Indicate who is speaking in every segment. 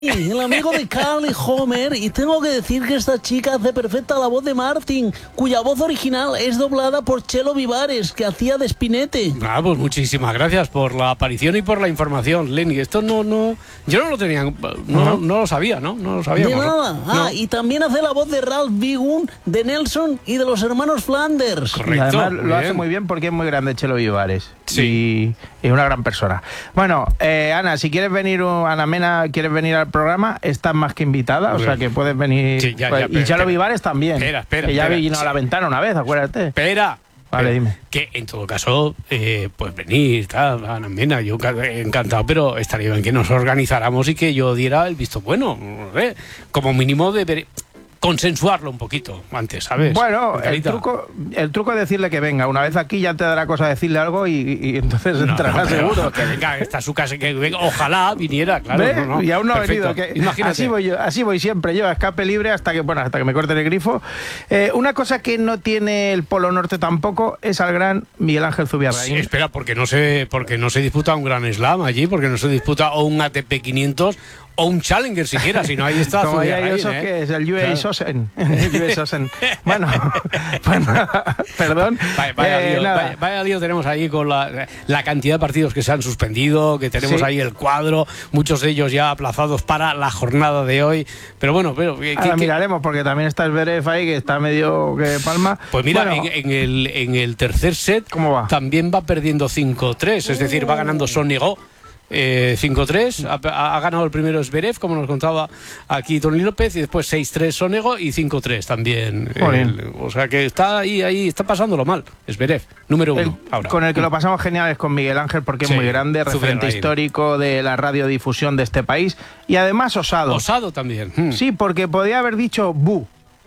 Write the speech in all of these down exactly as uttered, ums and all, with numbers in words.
Speaker 1: el amigo de Carl y Homer, y tengo que decir que esta chica hace perfecta la voz de Martin, cuya voz original es doblada por Chelo Vivares, que hacía de Spinete.
Speaker 2: Ah, pues muchísimas gracias por la aparición y por la información, Lenny. Esto no, no, yo no lo tenía, no, no, no lo sabía, ¿no? No lo sabía.
Speaker 1: De nada. Ah,
Speaker 2: no.
Speaker 1: Y también hace la voz de Ralph Wiggum, de Nelson y de los hermanos Flanders.
Speaker 3: Correcto. Y además lo hace muy bien porque es muy grande Chelo Vivares. Sí. Y es una gran persona. Bueno, eh, Ana, si quieres venir, Ana Mena, quieres venir al programa, estás más que invitada, o sea que puedes venir.
Speaker 2: Sí, ya,
Speaker 3: pues,
Speaker 2: ya,
Speaker 3: y Chelo Vivares también.
Speaker 2: Espera, espera.
Speaker 3: Que ya
Speaker 2: espera,
Speaker 3: vino
Speaker 2: sí.
Speaker 3: a la ventana una vez, acuérdate.
Speaker 2: Espera.
Speaker 3: Vale,
Speaker 2: pero,
Speaker 3: dime.
Speaker 2: Que en todo caso, eh, pues venir, tal, Ana Mena, yo encantado, pero estaría bien que nos organizáramos y que yo diera el visto bueno, no sé, como mínimo de consensuarlo un poquito antes, ¿sabes?
Speaker 3: Bueno, el
Speaker 2: Carita.
Speaker 3: truco, el truco es decirle que venga. Una vez aquí ya te dará cosa decirle algo y, y entonces
Speaker 2: No,
Speaker 3: entrará
Speaker 2: no, pero
Speaker 3: seguro.
Speaker 2: Que venga, está a su casa, que venga, ojalá viniera, claro.
Speaker 3: ¿Ves?
Speaker 2: No, no,
Speaker 3: y aún no
Speaker 2: perfecto.
Speaker 3: ha venido. Que
Speaker 2: Imagínate.
Speaker 3: Así voy yo, así voy siempre yo, a escape libre hasta que, bueno, hasta que me corten el grifo. Eh, una cosa que no tiene el Polo Norte tampoco es al gran Miguel Ángel Zubiarraín.
Speaker 2: Sí, espera, porque no se, porque no se disputa un Gran Slam allí, porque no se disputa o un A T P quinientos o un Challenger siquiera, sino ahí está
Speaker 3: Como ahí hay
Speaker 2: Zubiarraín,
Speaker 3: eso
Speaker 2: ¿eh?
Speaker 3: que es el U A
Speaker 2: Claro.
Speaker 3: Sosen. U A Sosen. Bueno, pues nada, perdón.
Speaker 2: Vaya, vaya,
Speaker 3: Eh,
Speaker 2: lío,
Speaker 3: nada.
Speaker 2: vaya, vaya lío tenemos ahí con la, la cantidad de partidos que se han suspendido, que tenemos
Speaker 3: Sí.
Speaker 2: ahí el cuadro, muchos de ellos ya aplazados para la jornada de hoy. Pero bueno, pero ¿qué-
Speaker 3: Ahora
Speaker 2: qué-
Speaker 3: miraremos porque también está el Zverev ahí que está medio que palma.
Speaker 2: Pues mira,
Speaker 3: Bueno,
Speaker 2: en, en el, en el tercer set
Speaker 3: ¿Cómo va?
Speaker 2: también va perdiendo cinco tres, es decir, va ganando Sonego. Eh, cinco tres, ha, ha ganado el primero Zverev, como nos contaba aquí Tony López, y después seis tres Sonego y cinco tres también. El, o sea que está ahí, ahí está pasándolo mal. Zverev, número uno.
Speaker 3: El,
Speaker 2: ahora.
Speaker 3: con el que lo pasamos genial es con Miguel Ángel porque
Speaker 2: Sí,
Speaker 3: es muy grande, referente
Speaker 2: Zubiarraín.
Speaker 3: histórico de la radiodifusión de este país y además osado.
Speaker 2: Osado también. Hmm.
Speaker 3: Sí, porque podía haber dicho bu,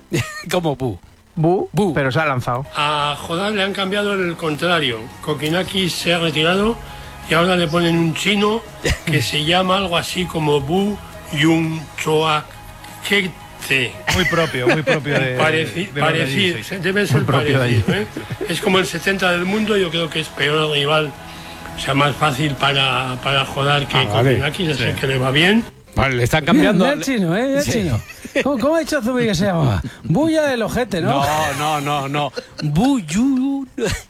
Speaker 2: Como Bu.
Speaker 3: bu,
Speaker 2: Bu.
Speaker 3: pero se ha lanzado.
Speaker 4: A Jodar le han cambiado el contrario. Kokinaki se ha retirado y ahora le ponen un chino que se llama algo así como Bu Yun Choa Kete.
Speaker 5: Muy propio, muy propio de,
Speaker 4: Pareci-
Speaker 5: de los de allí,
Speaker 4: parecido,
Speaker 5: sí.
Speaker 4: debe ser
Speaker 3: propio de allí.
Speaker 4: parecido. ¿eh? Es como el setenta del mundo, yo creo que es peor el rival. O sea, más fácil para, para Jodar que
Speaker 2: Ah, vale.
Speaker 4: Kokinaki, ya sé que le va bien.
Speaker 2: Vale, le están cambiando.
Speaker 1: Mira el chino, ¿eh? Mira el
Speaker 2: Sí.
Speaker 1: chino. ¿Cómo, cómo ha dicho Zubi que se llamaba? Bulla del ojete, ¿no?
Speaker 2: No, no, no, no. Buyu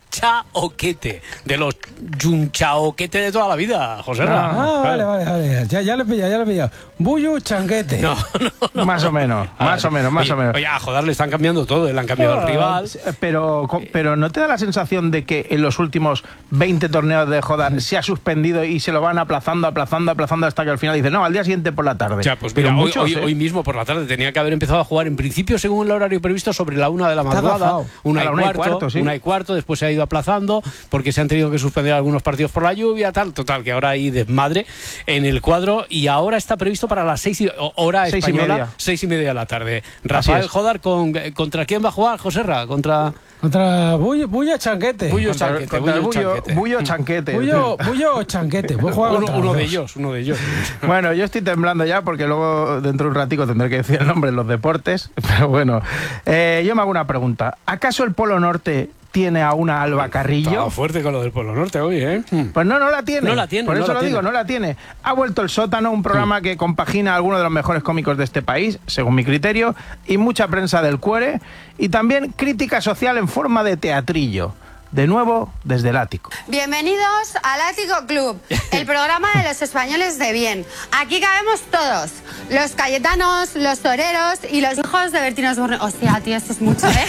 Speaker 2: Chaoquete. De los Yunchaoquete de toda la vida, José Ra.
Speaker 1: Ah, vale, vale, vale. Ya, ya lo he pillado, ya lo he pillado. Buyu changuete.
Speaker 2: No, no, no.
Speaker 3: Más o menos,
Speaker 2: A
Speaker 3: más
Speaker 2: ver,
Speaker 3: o menos, más
Speaker 2: oye,
Speaker 3: o menos.
Speaker 2: Oye, a Jodar le están cambiando todo, le han cambiado el rival.
Speaker 3: Pero, co- pero ¿no te da la sensación de que en los últimos veinte torneos de Jodar se ha suspendido y se lo van aplazando, aplazando, aplazando hasta que al final dice no, al día siguiente por la tarde?
Speaker 2: Ya, pues
Speaker 3: Pero
Speaker 2: mira, hoy,
Speaker 3: muchos,
Speaker 2: hoy,
Speaker 3: ¿eh?
Speaker 2: hoy mismo por la tarde tenía que haber empezado a jugar en principio según el horario previsto sobre la una de la
Speaker 3: Está
Speaker 2: madrugada,
Speaker 3: agafado.
Speaker 2: una,
Speaker 3: A
Speaker 2: y
Speaker 3: la una y
Speaker 2: cuarto,
Speaker 3: cuarto, sí.
Speaker 2: una y cuarto, después se ha ido aplazando porque se han tenido que suspender algunos partidos por la lluvia, tal, total, que ahora hay desmadre en el cuadro y ahora está previsto para las seis y, o- hora
Speaker 3: Seis y
Speaker 2: española,
Speaker 3: media.
Speaker 2: seis y media de la tarde. Rafael
Speaker 3: es.
Speaker 2: Jodar, con, ¿contra quién va a jugar, José Ra? Contra
Speaker 1: Contra Bulla, Bulla changuete.
Speaker 2: Bullo
Speaker 3: Contra-
Speaker 2: Chanquete.
Speaker 3: contra el
Speaker 2: Bullo
Speaker 3: Bullo,
Speaker 2: Chanquete.
Speaker 3: Bullo Chanquete.
Speaker 1: Bullo, Bullo chanquete. Voy a jugar
Speaker 2: Uno,
Speaker 1: contra
Speaker 2: uno
Speaker 1: los
Speaker 2: de
Speaker 1: dos.
Speaker 2: ellos, uno de ellos.
Speaker 3: Bueno, yo estoy temblando ya porque luego dentro de un ratico tendré que decir el nombre en los deportes, pero bueno, eh, yo me hago una pregunta. ¿Acaso el Polo Norte tiene a una Alba Carrillo?
Speaker 2: Estaba fuerte con lo del Polo Norte hoy, ¿eh?
Speaker 3: Pues no, no la tiene.
Speaker 2: No la tiene,
Speaker 3: Por
Speaker 2: no
Speaker 3: eso
Speaker 2: la
Speaker 3: lo digo,
Speaker 2: tiene.
Speaker 3: no la tiene. Ha vuelto El Sótano, un programa que compagina a algunos de los mejores cómicos de este país, según mi criterio, y mucha prensa del cuore, y también crítica social en forma de teatrillo. De nuevo, desde el ático.
Speaker 6: Bienvenidos al Ático Club, el programa de los españoles de bien. Aquí cabemos todos, los cayetanos, los toreros y los hijos de Bertín Osborne. Hostia, tío, esto es mucho, ¿eh?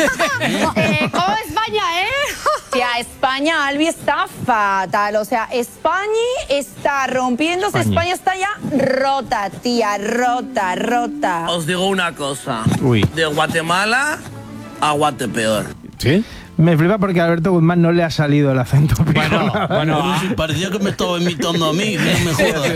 Speaker 6: eh ¿Cómo España, eh?
Speaker 7: Tía, España, Albi, está fatal. O sea, España está rompiéndose,
Speaker 3: España.
Speaker 7: España, está ya rota, tía, rota, rota.
Speaker 8: Os digo una cosa.
Speaker 3: Uy.
Speaker 8: De Guatemala a Guatepeor.
Speaker 2: ¿Sí?
Speaker 3: Me flipa porque a Alberto Guzmán no le ha salido el acento
Speaker 2: Bueno,
Speaker 3: pijona.
Speaker 2: bueno,
Speaker 8: Parecía que me estaba imitando a mí, no me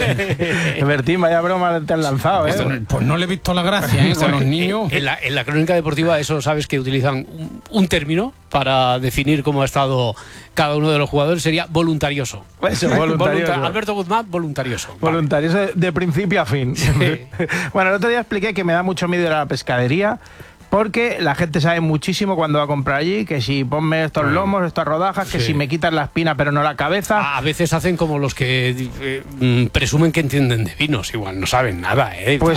Speaker 8: jodas.
Speaker 3: Bertín, vaya broma te han lanzado, ¿eh?
Speaker 1: Pues no le he visto la gracia, ¿eh? Con los niños.
Speaker 2: En la, en la crónica deportiva, eso sabes que utilizan un, un término para definir cómo ha estado cada uno de los jugadores, sería voluntarioso.
Speaker 3: Eso, voluntarioso.
Speaker 2: Volunta- Alberto Guzmán, voluntarioso.
Speaker 3: Voluntarioso de, de principio a fin. Bueno, el otro día expliqué que me da mucho miedo ir a la pescadería Porque la gente sabe muchísimo cuando va a comprar allí, que si ponme estos lomos, estas rodajas, que
Speaker 2: Sí.
Speaker 3: si me quitas la espina pero no la cabeza.
Speaker 2: A veces hacen como los que eh, mm, presumen que entienden de vinos, igual no saben nada, ¿eh?
Speaker 3: Pues